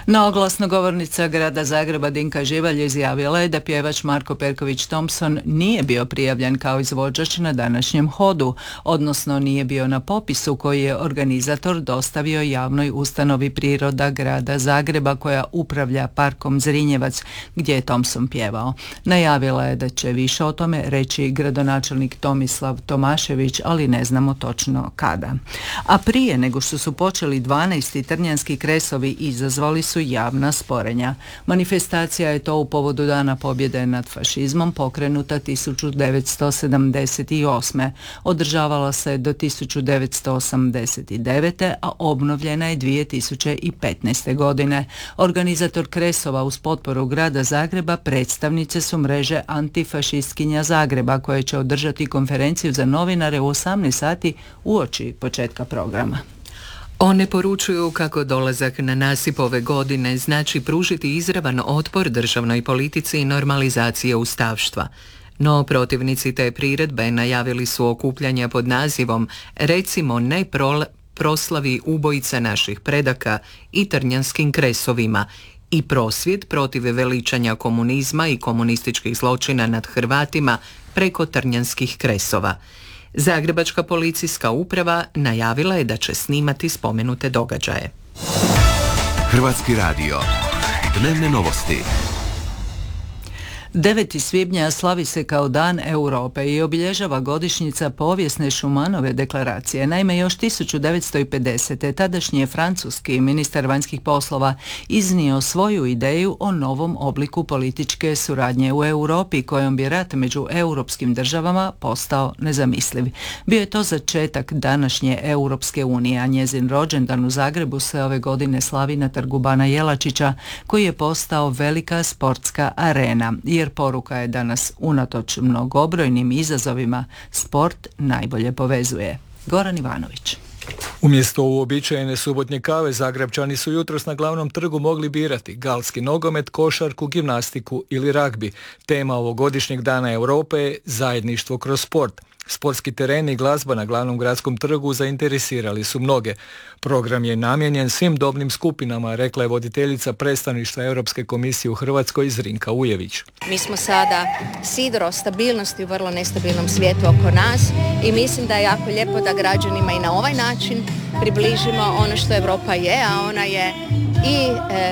No, glasnogovornica grada Zagreba Dinka Živalj izjavila je da pjevač Marko Perković Thompson nije bio prijavljen kao izvođač na današnjem hodu, odnosno nije bio na popisu koji je organizator dostavio javnoj ustanovi Priroda grada Zagreba koja upravlja parkom Zrinjevac gdje je Thompson pjevao. Najavila je da će više o tome reći gradonačelnik Tomislav Tomašević, ali ne znamo točno kada. A prije nego što su počeli 12. trnjanski kresovi izazvali su javna sporenja. Manifestacija je to u povodu Dana pobjede nad fašizmom pokrenuta 1978. Održavala se do 1989. a obnovljena je 2015. godine. Organizator kresova uz potporu grada Zagreba predstavnice su mreže Antifašistkinja Zagreba koje će održati konferenciju za novinare u 18 sati uoči početka programa. One poručuju kako dolazak na nasip ove godine znači pružiti izravan otpor državnoj politici i normalizacije ustavštva. No protivnici te priredbe najavili su okupljanja pod nazivom Recimo ne proslavi ubojica naših predaka i trnjanskim kresovima i prosvjed protiv veličanja komunizma i komunističkih zločina nad Hrvatima preko trnjanskih kresova. Zagrebačka policijska uprava najavila je da će snimati spomenute događaje. Hrvatski radio. Dnevne novosti. 9. svibnja slavi se kao Dan Europe i obilježava godišnjica povijesne Schumanove deklaracije. Naime, još 1950. tadašnji je francuski ministar vanjskih poslova iznio svoju ideju o novom obliku političke suradnje u Europi kojom bi rat među europskim državama postao nezamisliv. Bio je to začetak današnje Europske unije, a njezin rođendan u Zagrebu se ove godine slavi na trgu Bana Jelačića koji je postao velika sportska arena, jer poruka je danas unatoč mnogobrojnim izazovima sport najbolje povezuje. Goran Ivanović. Umjesto uobičajene subotnje kave, Zagrebčani su jutros na glavnom trgu mogli birati galski nogomet, košarku, gimnastiku ili ragbi. Tema ovogodišnjeg Dana Europe je zajedništvo kroz sport. Sportski tereni i glazba na glavnom gradskom trgu zainteresirali su mnoge. Program je namijenjen svim dobnim skupinama, rekla je voditeljica predstavništva Europske komisije u Hrvatskoj Zrinka Ujević. Mi smo sada sidro stabilnosti u vrlo nestabilnom svijetu oko nas i mislim da je jako lijepo da građanima i na ovaj način približimo ono što Europa je, a ona je i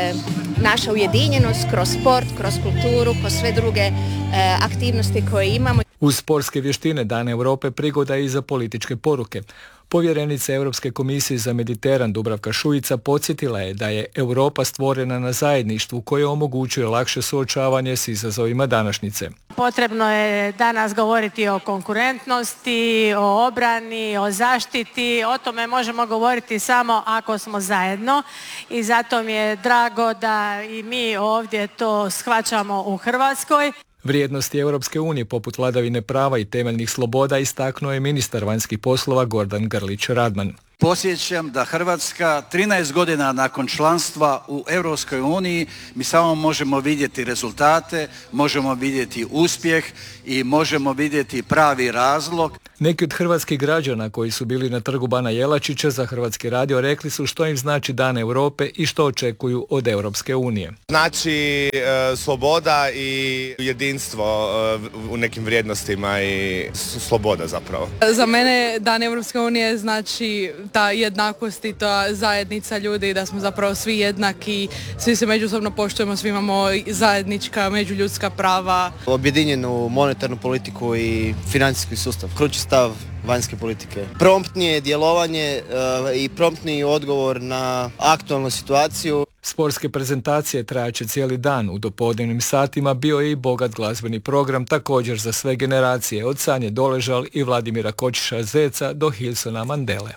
naša ujedinjenost kroz sport, kroz kulturu, kroz sve druge aktivnosti koje imamo. Uz sportske vještine Dan Europe prigoda je i za političke poruke. Povjerenica Europske komisije za Mediteran Dubravka Šuica podsjetila je da je Europa stvorena na zajedništvu koje omogućuje lakše suočavanje s izazovima današnjice. Potrebno je danas govoriti o konkurentnosti, o obrani, o zaštiti. O tome možemo govoriti samo ako smo zajedno i zato mi je drago da i mi ovdje to shvaćamo u Hrvatskoj. Vrijednosti Europske unije poput vladavine prava i temeljnih sloboda istaknuo je ministar vanjskih poslova Gordan Grlić Radman. Podsjećam da Hrvatska 13 godina nakon članstva u Europskoj uniji mi samo možemo vidjeti rezultate, možemo vidjeti uspjeh i možemo vidjeti pravi razlog. Neki od hrvatskih građana koji su bili na trgu Bana Jelačića za Hrvatski radio rekli su što im znači Dan Europe i što očekuju od Europske unije. Znači sloboda i jedinstvo u nekim vrijednostima i sloboda zapravo. Za mene Dan Europske unije znači ta jednakost i ta zajednica ljudi, da smo zapravo svi jednaki, svi se međusobno poštujemo, svi imamo zajednička međuljudska prava. Objedinjenu monetarnu politiku i financijski sustav, krući stav vanjske politike. Promptnije djelovanje i promptniji odgovor na aktualnu situaciju. Sportske prezentacije trajaće cijeli dan. U dopodnevnim satima bio je i bogat glazbeni program, također za sve generacije, od Sanje Doležal i Vladimira Kočiša Zeca do Hilsona Mandele.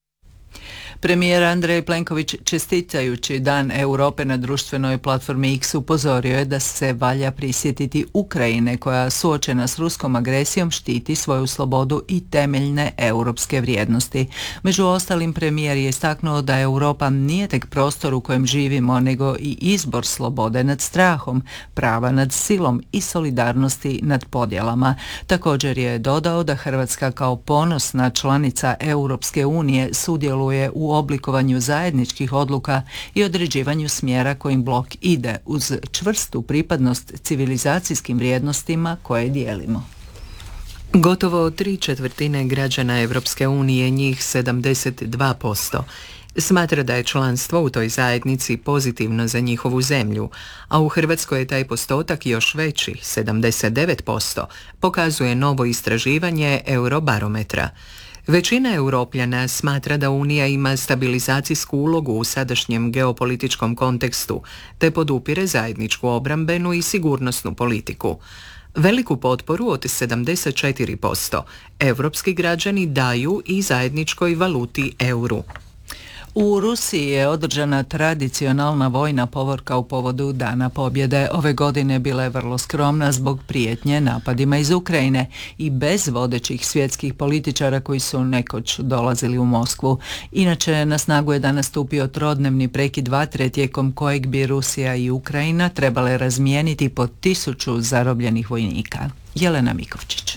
Premijer Andrej Plenković, čestitajući Dan Europe na društvenoj platformi X, upozorio je da se valja prisjetiti Ukrajine koja, suočena s ruskom agresijom, štiti svoju slobodu i temeljne europske vrijednosti. Među ostalim, premijer je istaknuo da Europa nije tek prostor u kojem živimo, nego i izbor slobode nad strahom, prava nad silom i solidarnosti nad podjelama. Također je dodao da Hrvatska kao ponosna članica Europske unije sudjeluje u u oblikovanju zajedničkih odluka i određivanju smjera kojim blok ide uz čvrstu pripadnost civilizacijskim vrijednostima koje dijelimo. Gotovo 3/4 građana Europske unije, njih 72%, smatra da je članstvo u toj zajednici pozitivno za njihovu zemlju, a u Hrvatskoj je taj postotak još veći, 79%, pokazuje novo istraživanje Eurobarometra. Većina Europljana smatra da Unija ima stabilizacijsku ulogu u sadašnjem geopolitičkom kontekstu, te podupire zajedničku obrambenu i sigurnosnu politiku. Veliku potporu od 74% europski građani daju i zajedničkoj valuti euru. U Rusiji je održana tradicionalna vojna povorka u povodu Dana pobjede. Ove godine bila je vrlo skromna zbog prijetnje napadima iz Ukrajine i bez vodećih svjetskih političara koji su nekoć dolazili u Moskvu. Inače, na snagu je danas stupio trodnevni prekid vatre tijekom kojeg bi Rusija i Ukrajina trebale razmijeniti po 1000 zarobljenih vojnika. Jelena Mikovčić.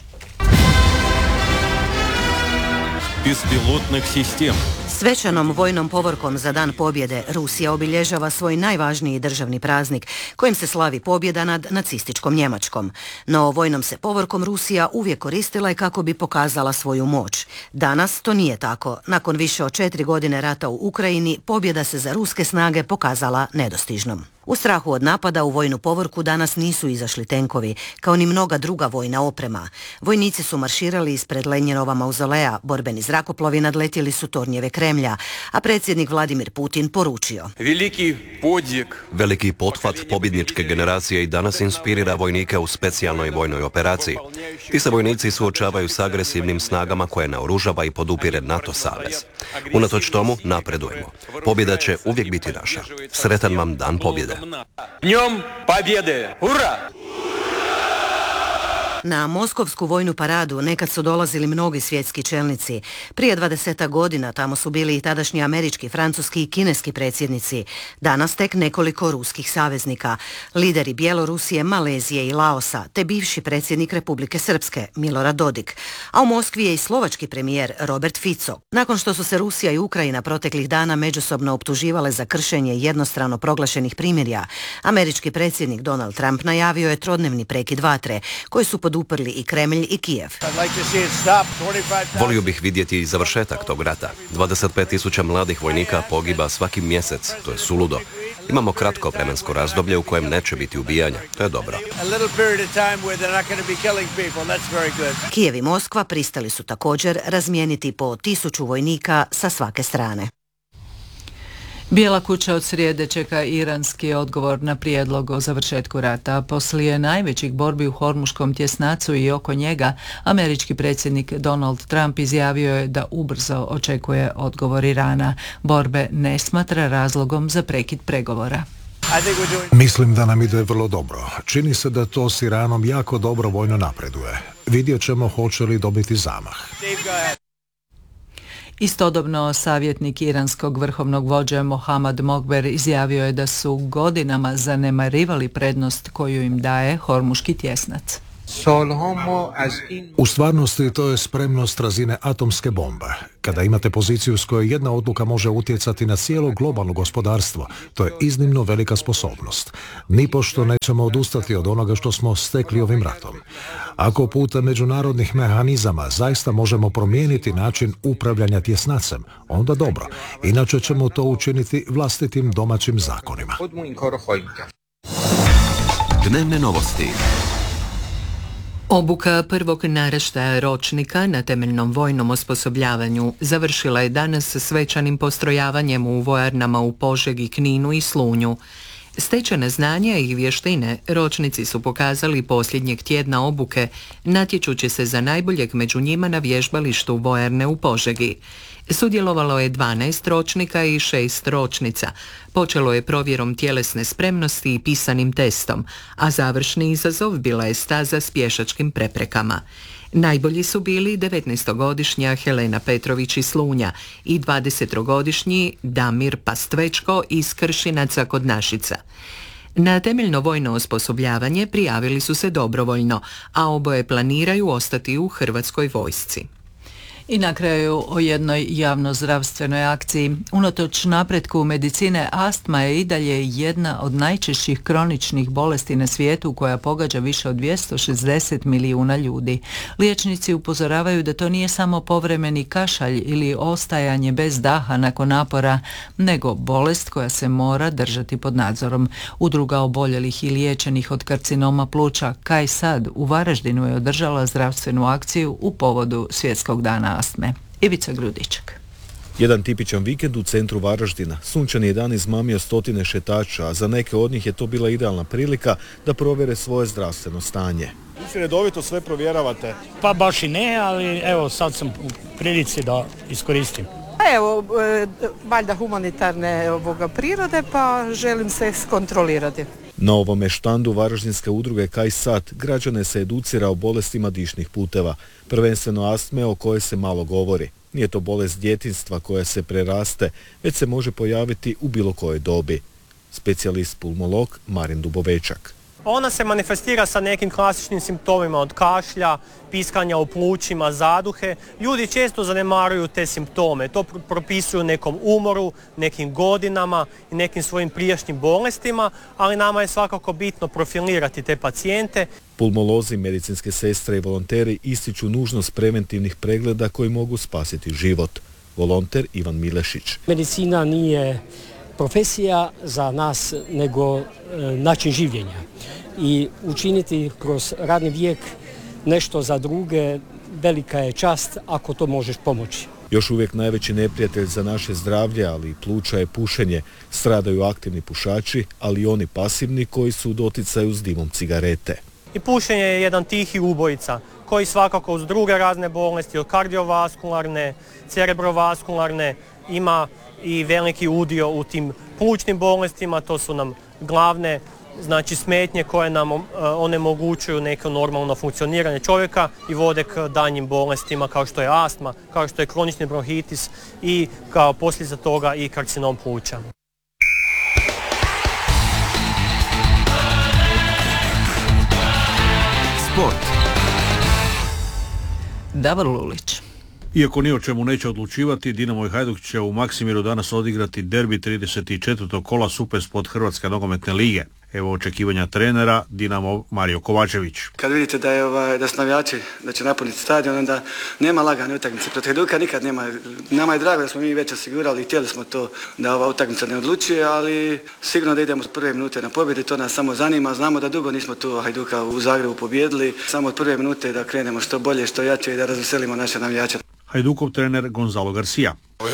Bespilotnih sistema. Svečanom vojnom povorkom za Dan pobjede Rusija obilježava svoj najvažniji državni praznik kojim se slavi pobjeda nad nacističkom Njemačkom. No vojnom se povorkom Rusija uvijek koristila i kako bi pokazala svoju moć. Danas to nije tako. Nakon više od 4 godine rata u Ukrajini pobjeda se za ruske snage pokazala nedostižnom. U strahu od napada u vojnu povorku danas nisu izašli tenkovi, kao ni mnoga druga vojna oprema. Vojnici su marširali ispred Lenjinova mauzoleja, borbeni zrakoplovi nadletjeli su tornjeve Kremlja, a predsjednik Vladimir Putin poručio: Veliki pothvat pobjedničke generacije i danas inspirira vojnike u specijalnoj vojnoj operaciji. Ti se vojnici suočavaju s agresivnim snagama koje naoružava i podupire NATO savez. Unatoč tomu napredujemo. Pobjeda će uvijek biti naša. Sretan vam Dan pobjede. Dnjem pobjede! Ura! Na Moskovsku vojnu paradu nekad su dolazili mnogi svjetski čelnici. Prije 20 godina tamo su bili i tadašnji američki, francuski i kineski predsjednici. Danas tek nekoliko ruskih saveznika. Lideri Bjelorusije, Malezije i Laosa, te bivši predsjednik Republike Srpske, Milorad Dodik. A u Moskvi je i slovački premijer Robert Fico. Nakon što su se Rusija i Ukrajina proteklih dana međusobno optuživale za kršenje jednostrano proglašenih primirja, američki predsjednik Donald Trump najavio je trodnevni prekid vatre, koji su poduprli i Kremlj i Kijev. Volio bih vidjeti završetak tog rata. 25.000 mladih vojnika pogiba svaki mjesec. To je suludo. Imamo kratko vremensko razdoblje u kojem neće biti ubijanja. To je dobro. Kijev i Moskva pristali su također razmijeniti po 1000 vojnika sa svake strane. Bijela kuća od srijede čeka iranski odgovor na prijedlog o završetku rata. Poslije najvećih borbi u Hormuškom tjesnacu i oko njega, američki predsjednik Donald Trump izjavio je da ubrzo očekuje odgovor Irana. Borbe ne smatra razlogom za prekid pregovora. Mislim da nam ide vrlo dobro. Čini se da to s Iranom jako dobro vojno napreduje. Vidjet ćemo hoće li dobiti zamah. Istodobno, savjetnik iranskog vrhovnog vođe Mohammad Mogber izjavio je da su godinama zanemarivali prednost koju im daje Hormuški tjesnac. U stvarnosti to je spremnost razine atomske bombe. Kada imate poziciju s kojoj jedna odluka može utjecati na cijelo globalno gospodarstvo, to je iznimno velika sposobnost. Nipošto nećemo odustati od onoga što smo stekli ovim ratom. Ako putem međunarodnih mehanizama zaista možemo promijeniti način upravljanja tjesnacem, onda dobro. Inače ćemo to učiniti vlastitim domaćim zakonima. Dnevne novosti. Obuka prvog naraštaja ročnika na temeljnom vojnom osposobljavanju završila je danas svečanim postrojavanjem u vojarnama u Požegi, Kninu i Slunju. Stečene znanja i vještine ročnici su pokazali posljednjeg tjedna obuke, natječući se za najboljeg među njima na vježbalištu vojarne u Požegi. Sudjelovalo je 12 ročnika i 6 ročnica. Počelo je provjerom tjelesne spremnosti i pisanim testom, a završni izazov bila je staza s pješačkim preprekama. Najbolji su bili 19-godišnja Helena Petrović iz Slunja i 20-godišnji Damir Pastvečko iz Kršinaca kod Našica. Na temeljno vojno osposobljavanje prijavili su se dobrovoljno, a oboje planiraju ostati u Hrvatskoj vojsci. I na kraju o jednoj javnozdravstvenoj akciji. Unatoč napretku medicine, astma je i dalje jedna od najčešćih kroničnih bolesti na svijetu koja pogađa više od 260 milijuna ljudi. Liječnici upozoravaju da to nije samo povremeni kašalj ili ostajanje bez daha nakon napora, nego bolest koja se mora držati pod nadzorom. Udruga oboljelih i liječenih od karcinoma pluća Kaj Sad u Varaždinu je održala zdravstvenu akciju u povodu Svjetskog dana astme. Ivica Grudičak. Jedan tipičan vikend u centru Varaždina. Sunčani je dan izmamio stotine šetača, a za neke od njih je to bila idealna prilika da provjere svoje zdravstveno stanje. Vi se redovito sve provjeravate? Pa baš i ne, ali evo sad sam u prilici da iskoristim. Evo, valjda humanitarne prirode, pa želim se skontrolirati. Na ovome štandu Varaždinske udruge Kaj Sad građane se educira o bolestima dišnih puteva, prvenstveno astme o kojoj se malo govori. Nije to bolest djetinjstva koja se preraste, već se može pojaviti u bilo kojoj dobi. Specijalist pulmolog Marin Dubovečak. Ona se manifestira sa nekim klasičnim simptomima od kašlja, piskanja u plućima, zaduhe. Ljudi često zanemaruju te simptome. To propisuju nekom umoru, nekim godinama i nekim svojim prijašnjim bolestima, ali nama je svakako bitno profilirati te pacijente. Pulmolozi, medicinske sestre i volonteri ističu nužnost preventivnih pregleda koji mogu spasiti život. Volonter Ivan Milešić. Medicina nije profesija za nas, nego način življenja. I učiniti kroz radni vijek nešto za druge, velika je čast ako to možeš pomoći. Još uvijek najveći neprijatelj za naše zdravlje, ali i pluća je pušenje. Stradaju aktivni pušači, ali i oni pasivni koji su u doticaju s dimom cigarete. I pušenje je jedan tihi ubojica koji svakako uz druge razne bolesti, od kardiovaskularne, cerebrovaskularne, ima i veliki udio u tim plućnim bolestima. To su nam glavne smetnje koje nam onemogućuju neko normalno funkcioniranje čovjeka i vode k daljnjim bolestima kao što je astma, kao što je kronični bronhitis i kao posljedica toga i karcinom pluća. Sport. Davor Lulić. Iako ni o čemu neće odlučivati, Dinamo i Hajduk će u Maksimiru danas odigrati derbi 34. kola Supersport Hrvatske nogometne lige. Evo očekivanja trenera Dinamo Mario Kovačević. Kad vidite da su navijači, da će napuniti stadion, onda nema lagane utakmice. Protiv Hajduka nikad nema. Nama je drago da smo mi već osigurali i htjeli smo to da ova utakmica ne odlučuje, ali sigurno da idemo od prve minute na pobjedu, to nas samo zanima. Znamo da dugo nismo tu Hajduka u Zagrebu pobijedili, samo od prve minute da krenemo što bolje, što jače i da razveselimo naše navijače. Hajdukov trener Gonzalo Garcia.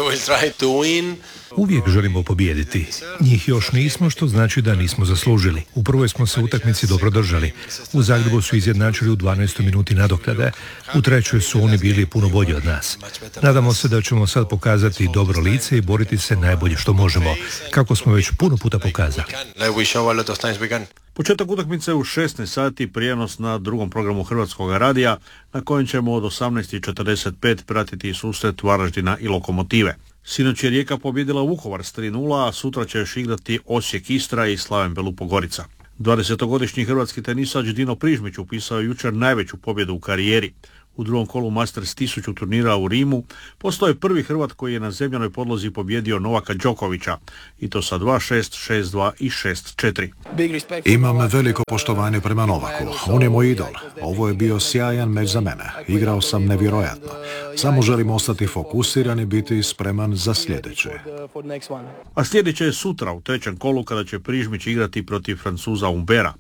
Uvijek želimo pobijediti. Njih još nismo, što znači da nismo zaslužili. U prvoj smo se utakmici dobro držali. U Zagrebu su izjednačili u 12. minuti nadoknade. U trećoj su oni bili puno bolji od nas. Nadamo se da ćemo sad pokazati dobro lice i boriti se najbolje što možemo, kako smo već puno puta pokazali. Početak utakmice u 16 sati, prijenos na drugom programu Hrvatskog radija, na kojem ćemo od 18:45 pratiti susret Varaždina i Lokomotive. Sinoć je Rijeka pobjedila Vukovar s 3:0, a sutra će još igrati Osijek Istra i Slaven Belupo Gorica. 20-godišnji hrvatski tenisač Dino Prižmić upisao je jučer najveću pobjedu u karijeri. U drugom kolu Masters 1000 turnira u Rimu postao je prvi Hrvat koji je na zemljanoj podlozi pobjedio Novaka Đokovića, i to sa 2-6, 6-2 i 6-4. Imam veliko poštovanje prema Novaku. On je moj idol. Ovo je bio sjajan meč za mene. Igrao sam nevjerojatno. Samo želim ostati fokusiran i biti spreman za sljedeće. A sljedeće je sutra u trećem kolu kada će Prižmić igrati protiv Francuza Humbera.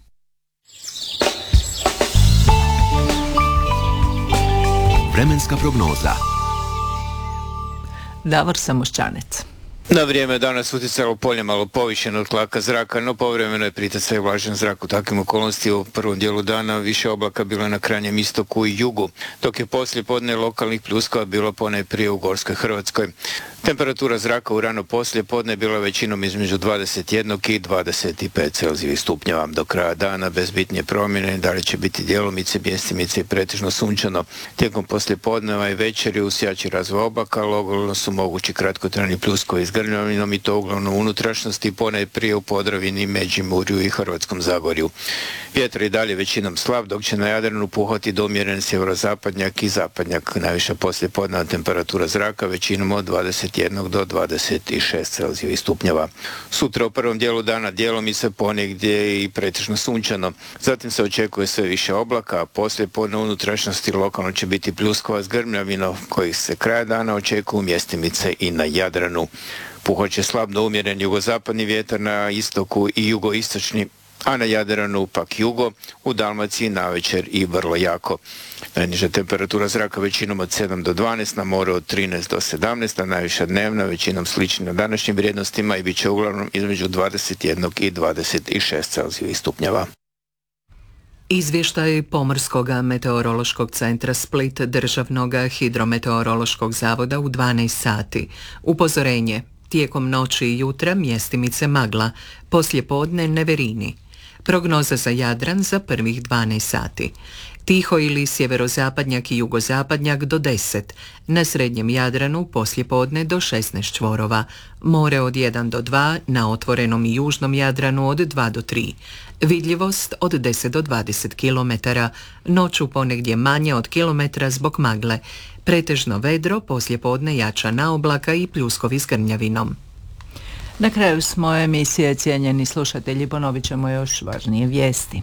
Vremenska prognoza. Davor Samošćanec. Na vrijeme danas utjecalo polje malo povišeno od tlaka zraka, no povremeno je priticaj vlažan zrak. U takvim okolnostima u prvom dijelu dana više oblaka bilo na krajnjem istoku i jugu, dok je poslije podne lokalnih pljuskova bilo ponajprije u Gorskoj Hrvatskoj. Temperatura zraka u rano poslije podne bila većinom između 21 i 25 Celzijevih stupnjeva. Do kraja dana bez bitnije promjene dalje će biti djelomice, mjestimice i pretežno sunčano. Tijekom poslije podneva i večeri uz jači razvoj oblaka lokalno su mogući kratkotrajni pljuskovi iz grmljavinom i to uglavnom unutrašnjosti, ponajprije u Podravini, Međimurju i Hrvatskom Zagorju. Vjetar i dalje većinom slab, dok će na Jadranu puhati do umjeren sjeverozapadnjak i zapadnjak. Najviša poslijepodnevna temperatura zraka većinom od 21 do 26 Celzijevih stupnjeva. Sutra u prvom dijelu dana djelomice ponegdje i pretežno sunčano. Zatim se očekuje sve više oblaka, a poslijepodne unutrašnjosti lokalno će biti pljuskova s grmljavinom, kojih se kraja dana očekuju mjestimice i na Jadranu. Puhat će slab do umjeren jugozapadni vjetar na istoku i jugoistočni, a na Jadranu pak jugo, u Dalmaciji navečer i vrlo jako. Najniža temperatura zraka većinom od 7 do 12, na moru od 13 do 17, a najviša dnevna većinom slična na današnjim vrijednostima i bit će uglavnom između 21 i 26 Celzijevih stupnjeva. Izvještaj Pomorskog meteorološkog centra Split Državnog hidrometeorološkog zavoda u 12 sati. Upozorenje: tijekom noći i jutra mjestimice magla, poslijepodne neverini. Prognoza za Jadran za prvih 12 sati. Tiho ili sjeverozapadnjak i jugozapadnjak do 10, na srednjem Jadranu poslijepodne do 16 čvorova, more od 1 do 2, na otvorenom i južnom Jadranu od 2 do 3, vidljivost od 10 do 20 km, noću ponegdje manje od kilometra zbog magle, pretežno vedro, poslijepodne jača oblaka i pljuskovi s grmljavinom. Na kraju smo emisije, cijenjeni slušatelji, ponovit ćemo još važnije vijesti.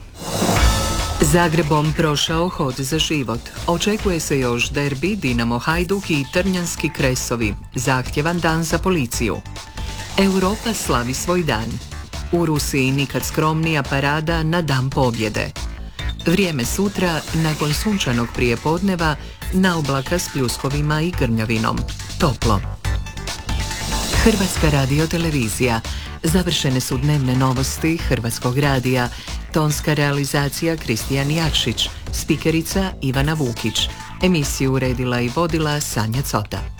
Zagrebom prošao hod za život. Očekuje se još derbi Dinamo Hajduk i Trnjanski Kresovi. Zahtjevan dan za policiju. Europa slavi svoj dan. U Rusiji nikad skromnija parada na Dan pobjede. Vrijeme sutra, nakon sunčanog prijepodneva, na oblaka s pljuskovima i grmljavinom. Toplo. Hrvatska radiotelevizija. Završene su dnevne novosti Hrvatskog radija. Tonska realizacija Kristijan Jakšić. Spikerica Ivana Vukić. Emisiju uredila i vodila Sanja Cota.